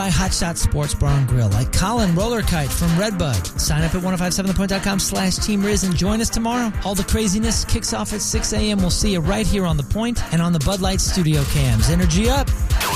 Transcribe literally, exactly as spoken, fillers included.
by Hot Shot Sports Bar and Grill, like Colin Rollerkite from Redbud. Sign up at ten fifty-seven the point dot com slash Team Riz and join us tomorrow. All the craziness kicks off at six a.m. We'll see you right here on The Point and on the Bud Light studio cams. Energy up.